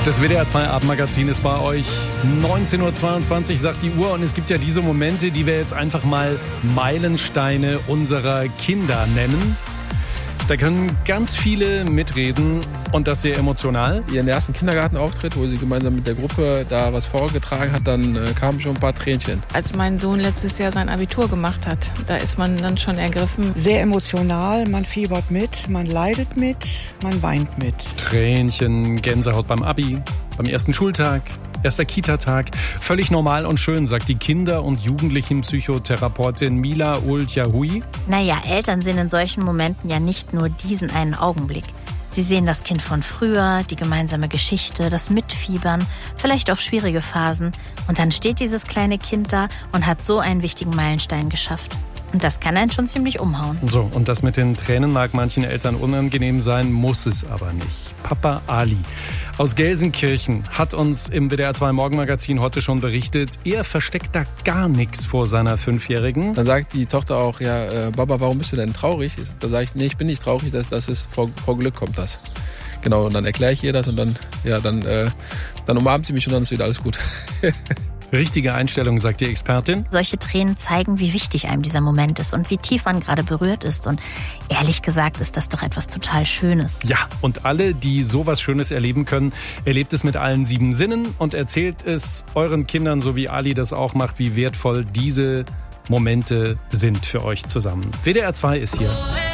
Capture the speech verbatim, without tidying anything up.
Das W D R zwei Abendmagazin ist bei euch. neunzehn Uhr zweiundzwanzig sagt die Uhr und es gibt ja diese Momente, die wir jetzt einfach mal Meilensteine unserer Kinder nennen. Da können ganz viele mitreden und das sehr emotional. Ihren ersten Kindergartenauftritt, wo sie gemeinsam mit der Gruppe da was vorgetragen hat, dann äh, kamen schon ein paar Tränchen. Als mein Sohn letztes Jahr sein Abitur gemacht hat, da ist man dann schon ergriffen. Sehr emotional, man fiebert mit, man leidet mit, man weint mit. Tränchen, Gänsehaut beim Abi, beim ersten Schultag, erster Kita-Tag. Völlig normal und schön, sagt die Kinder- und Jugendlichenpsychotherapeutin Mila Old-Yahui. Naja, Eltern sehen in solchen Momenten ja nicht nur diesen einen Augenblick. Sie sehen das Kind von früher, die gemeinsame Geschichte, das Mitfiebern, vielleicht auch schwierige Phasen. Und dann steht dieses kleine Kind da und hat so einen wichtigen Meilenstein geschafft. Und das kann einen schon ziemlich umhauen. So, und das mit den Tränen mag manchen Eltern unangenehm sein, muss es aber nicht. Papa Ali aus Gelsenkirchen hat uns im W D R zwei Morgenmagazin heute schon berichtet, er versteckt da gar nichts vor seiner Fünfjährigen. Dann sagt die Tochter auch, ja, äh, Baba, warum bist du denn traurig? Da sage ich, nee, ich bin nicht traurig, das, das ist vor, vor Glück kommt das. Genau, und dann erkläre ich ihr das und dann, ja, dann, äh, dann umarmt sie mich und dann ist wieder alles gut. Richtige Einstellung, sagt die Expertin. Solche Tränen zeigen, wie wichtig einem dieser Moment ist und wie tief man gerade berührt ist. Und ehrlich gesagt ist das doch etwas total Schönes. Ja, und alle, die sowas Schönes erleben können, erlebt es mit allen sieben Sinnen und erzählt es euren Kindern, so wie Ali das auch macht, wie wertvoll diese Momente sind für euch zusammen. W D R zwei ist hier.